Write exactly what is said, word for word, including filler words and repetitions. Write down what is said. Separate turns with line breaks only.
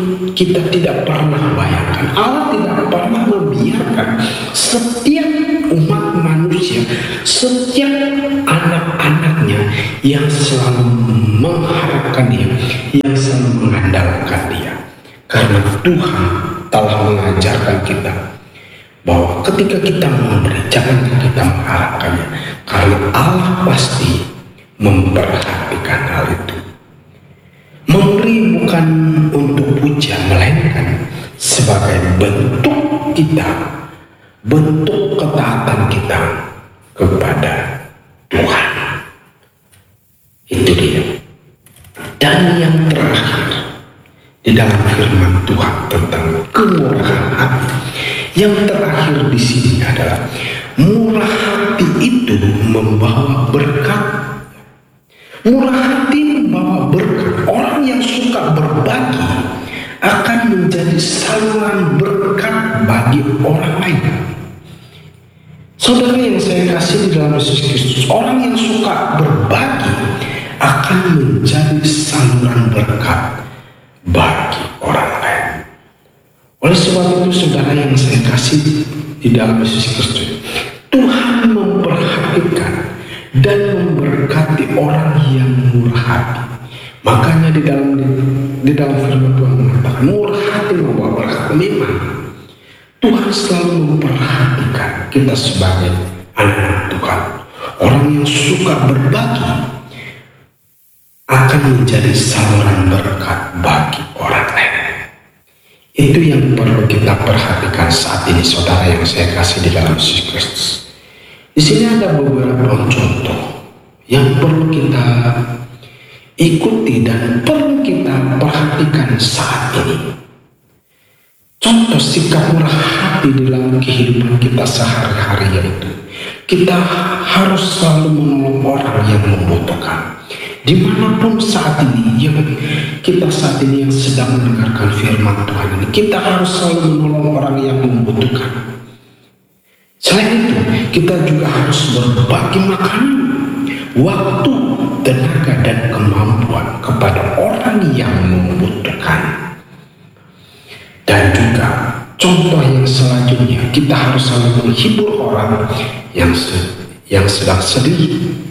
kita tidak pernah bayangkan, Allah tidak pernah membiarkan setiap umat manusia, setiap anak-anaknya yang selalu mengharapkan dia, yang selalu mengandalkan dia. Karena Tuhan telah mengajarkan kita bahwa ketika kita memberi, jangan kita mengharapkannya, karena Allah pasti memperhatikan hal itu. Memberi bukan untuk puja, melainkan sebagai bentuk kita, bentuk ketaatan kita kepada Tuhan. Itu dia. Dan yang terakhir di dalam firman Tuhan tentang kemurahan hati, yang terakhir di sini adalah murah hati itu membawa berkat. Murah hati membawa berkat. Orang yang suka berbagi akan menjadi saluran berkat bagi orang lain. Saudara yang saya kasih di dalam Yesus Kristus, orang yang suka berbagi akan menjadi saluran berkat bagi orang lain. Oleh sebab itu, saudara yang saya kasih di dalam Yesus Kristus, Tuhan memperhatikan dan memberkati orang yang murah hati. Makanya di dalam di, di dalam firman Tuhan mengatakan murah hati membawa berkat. Memang Tuhan selalu memperhatikan kita sebagai anak Tuhan. Orang yang suka berbagi akan menjadi saluran berkat bagi orang lain. Itu yang perlu kita perhatikan saat ini, saudara yang saya kasih di dalam Yesus Kristus. Di sini ada beberapa contoh yang perlu kita ikuti dan perlu kita perhatikan saat ini. Contoh sikap murah hati dalam kehidupan kita sehari-hari, yaitu kita harus selalu menolong orang yang membutuhkan. Dimanapun saat ini yang kita saat ini yang sedang mendengarkan firman Tuhan ini, kita harus selalu menolong orang yang membutuhkan. Selain itu, kita juga harus berbagi makanan, waktu, tenaga, dan kemampuan kepada orang yang membutuhkan. Dan juga contoh yang selanjutnya, kita harus selalu menghibur orang yang yang sedang sedih,